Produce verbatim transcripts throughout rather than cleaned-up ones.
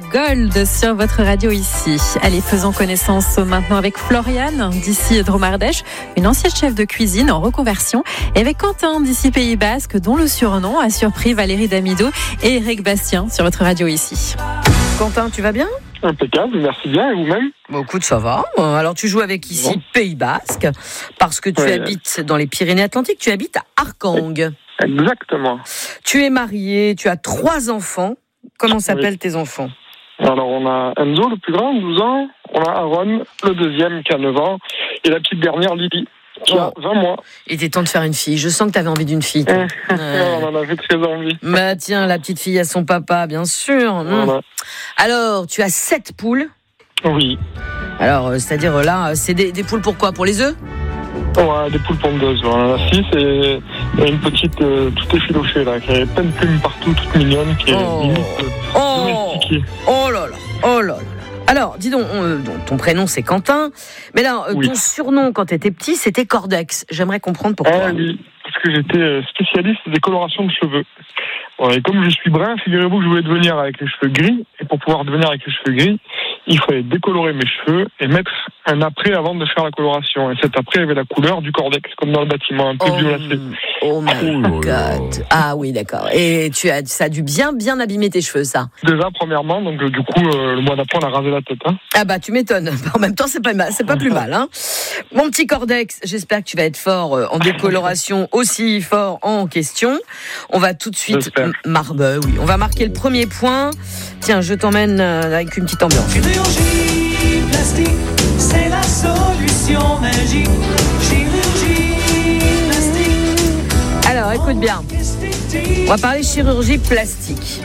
Gold sur votre radio ici. Allez, faisons connaissance maintenant avec Floriane d'ici Dromardèche, une ancienne chef de cuisine en reconversion, et avec Quentin d'ici Pays Basque, dont le surnom a surpris Valérie Damido et Eric Bastien sur votre radio ici. Quentin, tu vas bien ? Impeccable, merci bien, et vous-même ? Bon, écoute, ça va. Alors, tu joues avec ici bon. Pays Basque, parce que tu ouais, habites dans les Pyrénées-Atlantiques, tu habites à Arcang. Exactement. Tu es marié, tu as trois enfants. Comment s'appellent oui. tes enfants ? Alors, on a Enzo, le plus grand, douze ans. On a Aaron, le deuxième, qui a neuf ans. Et la petite dernière, Lily, qui oh. a vingt mois. Il était temps de faire une fille. Je sens que tu avais envie d'une fille. ouais. On en avait très envie. Bah tiens, la petite fille à son papa, bien sûr. Voilà. Alors, tu as sept poules ? Oui. Alors, c'est-à-dire là, c'est des, des poules pour quoi ? Pour les œufs ? Ouais, des poules pondeuses. Voilà. La six, et il y a une petite, euh, tout effilochée là, qui a plein de plumes partout, toute mignonne, qui est oh. limite euh, oh. domestiquée. Oh là là, oh là là. Alors, dis donc, on, ton prénom c'est Quentin, mais là, oui. ton surnom quand tu étais petit, c'était Cordex. J'aimerais comprendre pourquoi. Ah oui, parce que j'étais spécialiste des colorations de cheveux. Ouais, et comme je suis brun, figurez-vous que je voulais devenir avec les cheveux gris, et pour pouvoir devenir avec les cheveux gris, il fallait décolorer mes cheveux et mettre un après avant de faire la coloration. Et cet après avait la couleur du Cordex, comme dans le bâtiment, un peu oh, violacé. Oh my God. Ah oui, d'accord. Et tu as, ça a dû bien, bien abîmer tes cheveux, ça. Déjà, premièrement, donc du coup, euh, le mois d'après, on a rasé la tête. Hein. Ah bah, tu m'étonnes. En même temps, c'est pas mal, c'est pas plus mal. Hein. Mon petit Cordex, j'espère que tu vas être fort en décoloration, aussi fort en question. On va tout de suite... Mar- bah, oui. On va marquer le premier point. Tiens, je t'emmène avec une petite ambiance. Chirurgie plastique, c'est la solution magique. Chirurgie plastique. Alors, écoute bien. On va parler chirurgie plastique.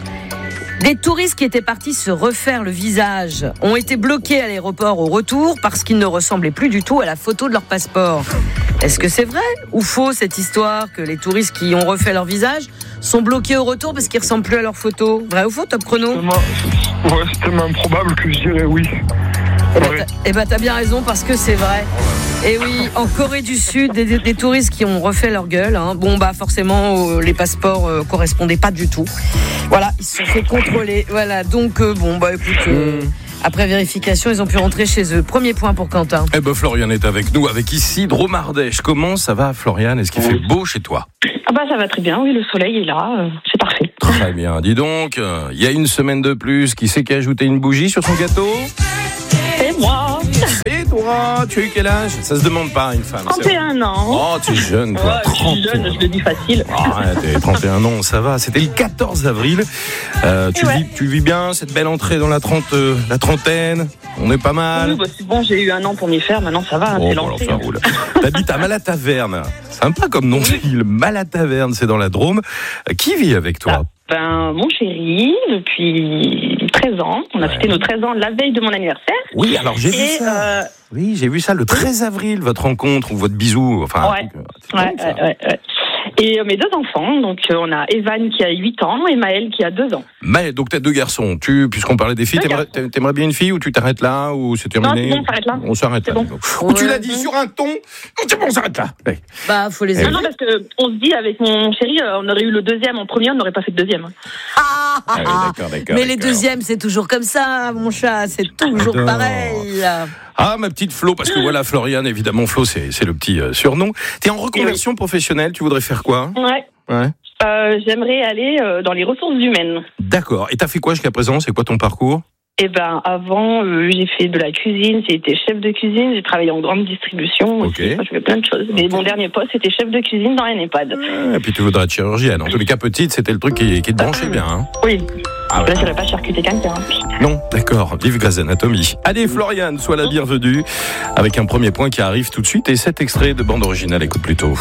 Des touristes qui étaient partis se refaire le visage ont été bloqués à l'aéroport au retour parce qu'ils ne ressemblaient plus du tout à la photo de leur passeport. Est-ce que c'est vrai ou faux cette histoire que les touristes qui ont refait leur visage sont bloqués au retour parce qu'ils ne ressemblent plus à leur photo ? Vrai ou faux, Top Chrono ? Ouais, c'est tellement improbable que je dirais oui. Eh ben, t'as, eh ben, t'as bien raison parce que c'est vrai. Et oui, en Corée du Sud, des, des, des touristes qui ont refait leur gueule. Hein. Bon, bah forcément, euh, les passeports euh, correspondaient pas du tout. Voilà, ils se sont fait contrôler. Voilà, donc euh, bon, bah écoute. Euh, mmh. Après vérification, ils ont pu rentrer chez eux. Premier point pour Quentin. Eh ben, Floriane est avec nous, avec ici Dromardèche. Comment ça va, Floriane ? Est-ce qu'il fait beau chez toi ? Ah bah ça va très bien, oui, le soleil est là, euh, c'est parfait. Très bien. Dis donc, il euh, y a une semaine de plus, qui c'est qui a ajouté une bougie sur son gâteau ? C'est moi. Et toi, tu as eu quel âge ? Ça se demande pas, une femme. trente et un ans. Oh, tu es jeune, toi. Ouais, je suis jeune, je le dis facile. Arrête, trente et un ans, ça va. C'était le quatorze avril. Euh, tu, ouais. vis, tu vis bien cette belle entrée dans la, trente, euh, la trentaine ? On est pas mal. Oui, bah c'est bon, j'ai eu un an pour m'y faire, maintenant ça va, hein, oh, c'est bon, lancé. Alors, ça roule. T'habites à Malataverne. Sympa comme nom de ville. Malataverne, c'est dans la Drôme. Qui vit avec toi ? Ah. Ben, mon chéri, depuis treize ans. On a ouais. fêté nos treize ans la veille de mon anniversaire. Oui, alors j'ai et vu ça. Euh... Oui, j'ai vu ça le treize avril, votre rencontre ou votre bisou. Enfin, ouais. Truc, ouais, ouais, ouais, ouais. Et euh, mes deux enfants, donc euh, on a Evan qui a huit ans et Maël qui a deux ans. Maël, donc t'as deux garçons. Tu, puisqu'on parlait des filles, t'aimerais, t'aimerais bien une fille ou tu t'arrêtes là ou c'est terminé ? Non, on s'arrête là. On s'arrête c'est là. Bon. Ou ouais. tu l'as dit sur un ton. C'est bon, on s'arrête là. Ouais. Bah, faut les. Non, non, parce que on se dit avec mon chéri, euh, on aurait eu le deuxième en premier, on n'aurait pas fait le deuxième. Ah, ah, ah oui, d'accord, d'accord. Mais d'accord. les deuxièmes, c'est toujours comme ça, mon chat. C'est toujours Adore. pareil. Ah, ma petite Flo, parce que voilà, Floriane, évidemment, Flo, c'est, c'est le petit euh, surnom. T'es en reconversion oui. professionnelle, tu voudrais faire quoi ? Ouais. Ouais. Euh, j'aimerais aller euh, dans les ressources humaines. D'accord. Et t'as fait quoi jusqu'à présent ? C'est quoi ton parcours ? Eh ben, avant, euh, j'ai fait de la cuisine, j'ai été chef de cuisine, j'ai travaillé en grande distribution aussi, okay. enfin, je fais plein de choses. Mais okay. mon dernier poste, c'était chef de cuisine dans un EHPAD. Ah, et puis tu voudrais être chirurgienne. En tous les cas, petite, c'était le truc qui, qui te branchait euh, bien. Hein. Oui. Ah, là, je n'aurais pas charcuté quelqu'un. Non, d'accord. Vive Grey's Anatomy. Allez, Floriane, sois la bienvenue. Avec un premier point qui arrive tout de suite et cet extrait de bande originale. Écoute plutôt.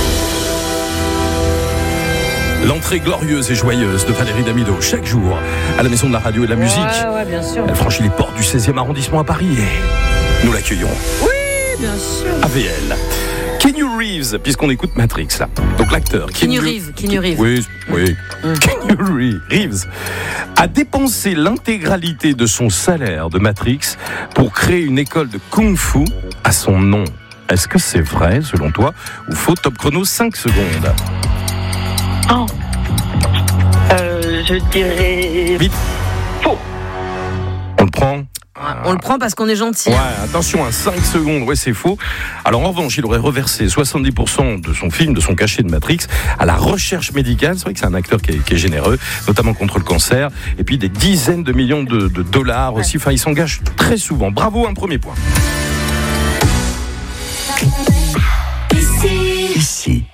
L'entrée glorieuse et joyeuse de Valérie Damido, chaque jour, à la Maison de la Radio et de la Musique. Ouais, ouais, bien sûr. Elle franchit les portes du seizième arrondissement à Paris et nous l'accueillons. Oui, bien sûr. A V L. Keanu Reeves, puisqu'on écoute Matrix, là. Donc l'acteur. Keanu Reeves. Keanu Reeves. Oui, oui. Mmh. Keanu Reeves a dépensé l'intégralité de son salaire de Matrix pour créer une école de Kung-Fu à son nom. Est-ce que c'est vrai, selon toi, ou faux ? Top chrono, cinq secondes. Oh. Euh, je dirais... Vite. Faux. On le prend parce qu'on est gentil. Ouais, attention, à cinq secondes, ouais, c'est faux. Alors, en revanche, il aurait reversé soixante-dix pour cent de son film, de son cachet de Matrix, à la recherche médicale. C'est vrai que c'est un acteur qui est, qui est généreux, notamment contre le cancer. Et puis, des dizaines de millions de, de dollars aussi. Enfin, il s'engage très souvent. Bravo, un premier point. Ici. Ici.